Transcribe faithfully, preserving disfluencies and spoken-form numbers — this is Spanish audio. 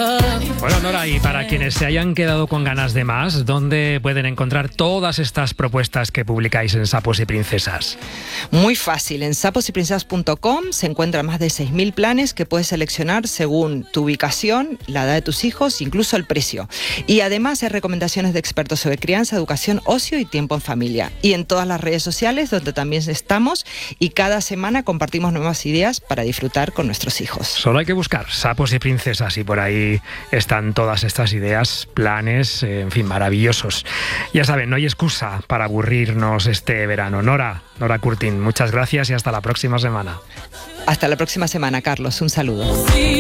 Bueno, Nora, y para quienes se hayan quedado con ganas de más, ¿dónde pueden encontrar todas estas propuestas que publicáis en Sapos y Princesas? Muy fácil, en sapos y princesas punto com se encuentran más de seis mil planes que puedes seleccionar según tu ubicación, la edad de tus hijos, incluso el precio. Y además hay recomendaciones de expertos sobre crianza, educación, ocio y tiempo en familia. Y en todas las redes sociales donde también estamos, y cada semana compartimos nuevas ideas para disfrutar con nuestros hijos. Solo hay que buscar Sapos y Princesas y por ahí están todas estas ideas, planes, en fin, maravillosos. Ya saben, no hay excusa para aburrirnos este verano. Nora, Nora Curtin, muchas gracias y hasta la próxima semana. Hasta la próxima semana, Carlos. Un saludo.